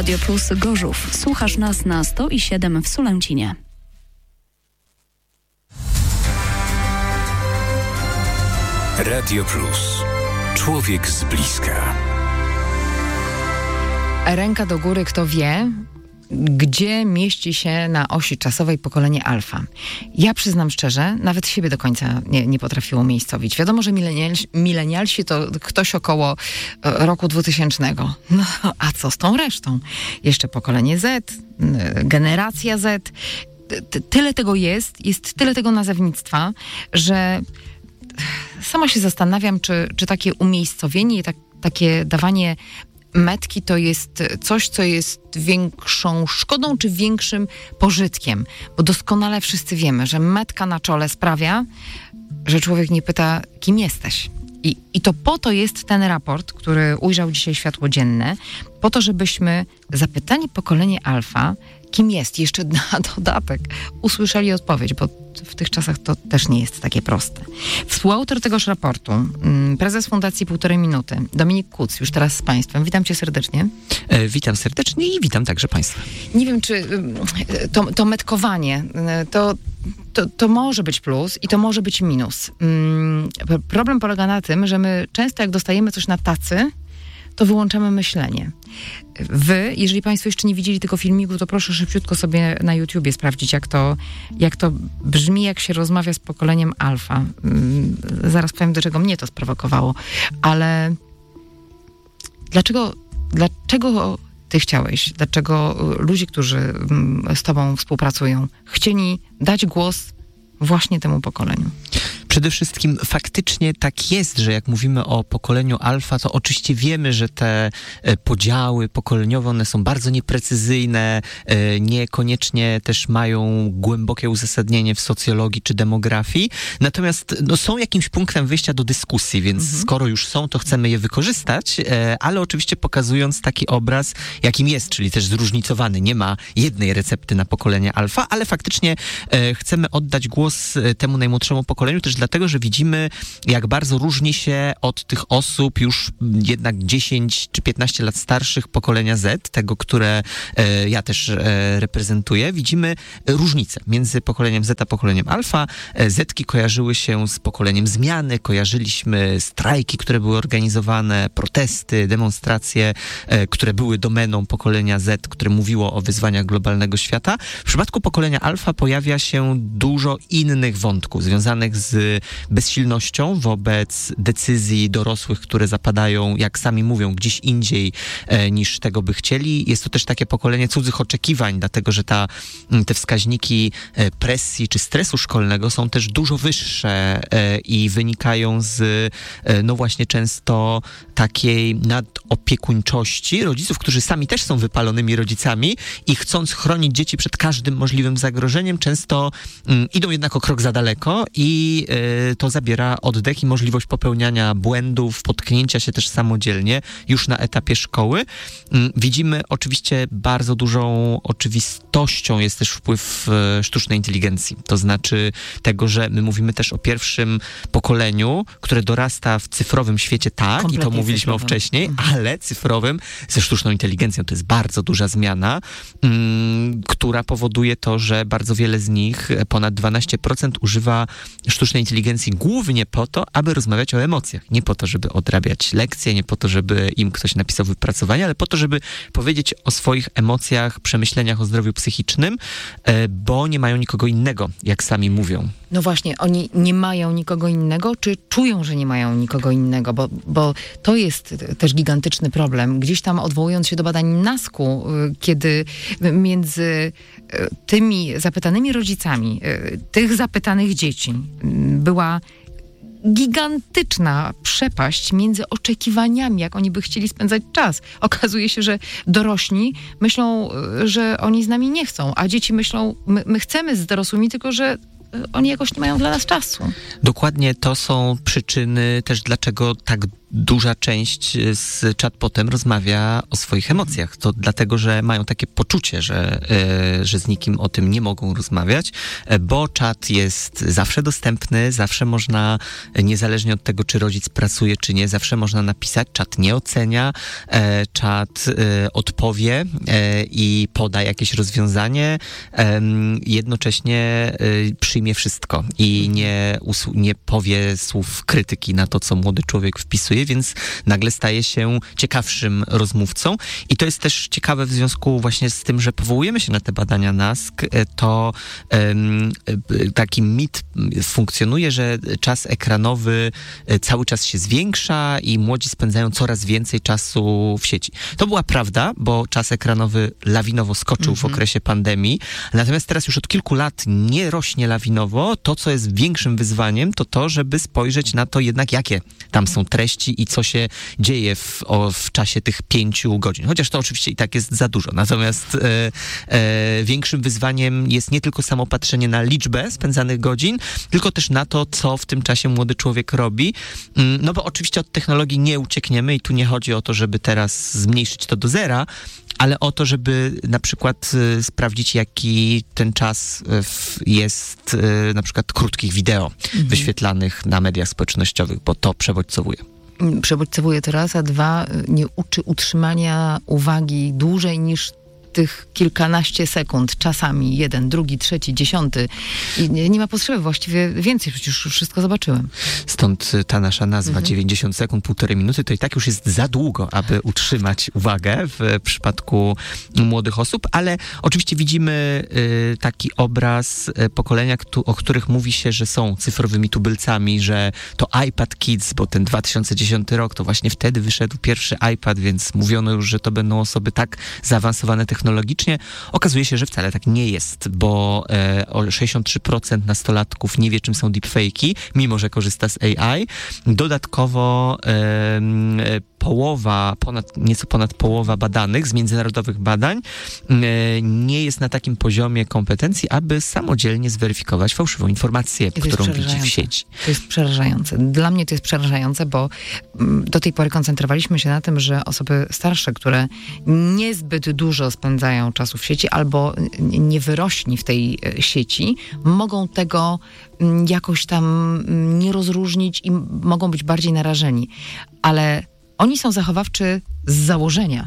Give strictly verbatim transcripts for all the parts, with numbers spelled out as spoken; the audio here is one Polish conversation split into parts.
Radio Plus Gorzów. Słuchasz nas na sto i siedem w Sulęcinie. Radio Plus. Człowiek z bliska. Ręka do góry, kto wie, gdzie mieści się na osi czasowej pokolenie alfa. Ja przyznam szczerze, nawet siebie do końca nie, nie potrafiło umiejscowić. Wiadomo, że milenialsi, milenialsi to ktoś około roku dwutysięcznego. No, a co z tą resztą? Jeszcze pokolenie Z, generacja Z. Tyle tego jest, jest tyle tego nazewnictwa, że sama się zastanawiam, czy, czy takie umiejscowienie i tak, takie dawanie metki to jest coś, co jest większą szkodą, czy większym pożytkiem. Bo doskonale wszyscy wiemy, że metka na czole sprawia, że człowiek nie pyta, kim jesteś. I, I to po to jest ten raport, który ujrzał dzisiaj światło dzienne, po to, żebyśmy zapytani pokolenie alfa, kim jest, jeszcze na dodatek usłyszeli odpowiedź, bo w tych czasach to też nie jest takie proste. Współautor tegoż raportu, prezes Fundacji Półtorej Minuty, Dominik Kuc, już teraz z Państwem. Witam Cię serdecznie. E, witam serdecznie i witam także Państwa. Nie wiem, czy to, to metkowanie, to, to, to może być plus i to może być minus. Problem polega na tym, że my często jak dostajemy coś na tacy, to wyłączamy myślenie. Wy, jeżeli Państwo jeszcze nie widzieli tego filmiku, to proszę szybciutko sobie na YouTubie sprawdzić, jak to, jak to brzmi, jak się rozmawia z pokoleniem alfa. Zaraz powiem, do czego mnie to sprowokowało. Ale dlaczego, dlaczego ty chciałeś, dlaczego ludzie, którzy z tobą współpracują, chcieli dać głos właśnie temu pokoleniu? Przede wszystkim faktycznie tak jest, że jak mówimy o pokoleniu alfa, to oczywiście wiemy, że te podziały pokoleniowe, one są bardzo nieprecyzyjne, niekoniecznie też mają głębokie uzasadnienie w socjologii czy demografii, natomiast no, są jakimś punktem wyjścia do dyskusji, więc mhm. skoro już są, to chcemy je wykorzystać, ale oczywiście pokazując taki obraz, jakim jest, czyli też zróżnicowany. Nie ma jednej recepty na pokolenie alfa, ale faktycznie chcemy oddać głos temu najmłodszemu pokoleniu, też dlatego, że widzimy, jak bardzo różni się od tych osób już jednak dziesięć czy piętnaście lat starszych pokolenia Z, tego, które e, ja też e, reprezentuję. Widzimy różnice między pokoleniem Z a pokoleniem alfa. E, Zetki kojarzyły się z pokoleniem zmiany, kojarzyliśmy strajki, które były organizowane, protesty, demonstracje, e, które były domeną pokolenia Z, które mówiło o wyzwaniach globalnego świata. W przypadku pokolenia alfa pojawia się dużo innych wątków związanych z bezsilnością wobec decyzji dorosłych, które zapadają, jak sami mówią, gdzieś indziej e, niż tego by chcieli. Jest to też takie pokolenie cudzych oczekiwań, dlatego że ta, te wskaźniki e, presji czy stresu szkolnego są też dużo wyższe e, i wynikają z e, no właśnie często takiej nadopiekuńczości rodziców, którzy sami też są wypalonymi rodzicami i chcąc chronić dzieci przed każdym możliwym zagrożeniem, często mm, idą jednak o krok za daleko i y, to zabiera oddech i możliwość popełniania błędów, potknięcia się też samodzielnie już na etapie szkoły. Y, widzimy oczywiście bardzo dużą oczywistością jest też wpływ y, sztucznej inteligencji. To znaczy tego, że my mówimy też o pierwszym pokoleniu, które dorasta w cyfrowym świecie, tak, kompletnie i to mówiliśmy cyfrowym. o wcześniej, mhm. ale cyfrowym ze sztuczną inteligencją. To jest bardzo duża zmiana, y, która powoduje to, że bardzo wiele z nich, ponad dwanaście procent używa sztucznej inteligencji głównie po to, aby rozmawiać o emocjach. Nie po to, żeby odrabiać lekcje, nie po to, żeby im ktoś napisał wypracowanie, ale po to, żeby powiedzieć o swoich emocjach, przemyśleniach o zdrowiu psychicznym, bo nie mają nikogo innego, jak sami mówią. No właśnie, oni nie mają nikogo innego, czy czują, że nie mają nikogo innego, bo, bo to jest też gigantyczny problem. Gdzieś tam odwołując się do badań nasku, kiedy między tymi zapytanymi rodzicami, tych zapytanych dzieci była gigantyczna przepaść między oczekiwaniami, jak oni by chcieli spędzać czas. Okazuje się, że dorośli myślą, że oni z nami nie chcą, a dzieci myślą, my, my chcemy z dorosłymi, tylko że oni jakoś nie mają dla nas czasu. Dokładnie to są przyczyny też, dlaczego tak duża część z chatbotem rozmawia o swoich emocjach. To dlatego, że mają takie poczucie, że, że z nikim o tym nie mogą rozmawiać, bo czat jest zawsze dostępny, zawsze można, niezależnie od tego, czy rodzic pracuje, czy nie, zawsze można napisać, czat nie ocenia, czat odpowie i poda jakieś rozwiązanie, jednocześnie przyjmie wszystko i nie, usu- nie powie słów krytyki na to, co młody człowiek wpisuje, więc nagle staje się ciekawszym rozmówcą. I to jest też ciekawe w związku właśnie z tym, że powołujemy się na te badania N A S K, to um, taki mit funkcjonuje, że czas ekranowy cały czas się zwiększa i młodzi spędzają coraz więcej czasu w sieci. To była prawda, bo czas ekranowy lawinowo skoczył mm-hmm. w okresie pandemii, natomiast teraz już od kilku lat nie rośnie lawinowo. To, co jest większym wyzwaniem, to to, żeby spojrzeć na to jednak, jakie tam są treści i co się dzieje w, o, w czasie tych pięciu godzin. Chociaż to oczywiście i tak jest za dużo. Natomiast e, e, większym wyzwaniem jest nie tylko samo patrzenie na liczbę spędzanych godzin, tylko też na to, co w tym czasie młody człowiek robi. No bo oczywiście od technologii nie uciekniemy i tu nie chodzi o to, żeby teraz zmniejszyć to do zera, ale o to, żeby na przykład y, sprawdzić, jaki ten czas y, jest y, na przykład krótkich wideo mhm. wyświetlanych na mediach społecznościowych, bo to przebodźcowuje. Przebodźcowuje to raz, a dwa, nie uczy utrzymania uwagi dłużej niż tych kilkanaście sekund, czasami jeden, drugi, trzeci, dziesiąty. I nie, nie ma potrzeby właściwie więcej, przecież już wszystko zobaczyłem. Stąd ta nasza nazwa mhm. dziewięćdziesiąt sekund, półtorej minuty, to i tak już jest za długo, aby utrzymać uwagę w przypadku młodych osób, ale oczywiście widzimy y, taki obraz y, pokolenia, ktu, o których mówi się, że są cyfrowymi tubylcami, że to iPad Kids, bo ten dwa tysiące dziesiąty rok, to właśnie wtedy wyszedł pierwszy iPad, więc mówiono już, że to będą osoby tak zaawansowane technologicznie. Technologicznie. Okazuje się, że wcale tak nie jest, bo e, sześćdziesiąt trzy procent nastolatków nie wie, czym są deepfake'i, mimo że korzysta z A I. Dodatkowo e, połowa, ponad, nieco ponad połowa badanych z międzynarodowych badań e, nie jest na takim poziomie kompetencji, aby samodzielnie zweryfikować fałszywą informację, którą widzi w sieci. To jest przerażające. Dla mnie to jest przerażające, bo do tej pory koncentrowaliśmy się na tym, że osoby starsze, które niezbyt dużo spędzają czasu w sieci albo nie wyrośli w tej sieci, mogą tego jakoś tam nie rozróżnić i mogą być bardziej narażeni. Ale oni są zachowawczy z założenia,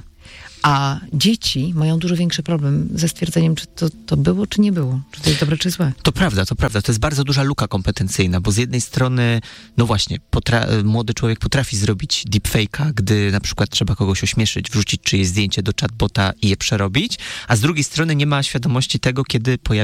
a dzieci mają dużo większy problem ze stwierdzeniem, czy to, to było, czy nie było, czy to jest dobre, czy złe. To prawda, to prawda. To jest bardzo duża luka kompetencyjna, bo z jednej strony, no właśnie, potra- młody człowiek potrafi zrobić deepfake'a, gdy na przykład trzeba kogoś ośmieszyć, wrzucić czyjeś zdjęcie do chatbota i je przerobić, a z drugiej strony nie ma świadomości tego, kiedy pojawia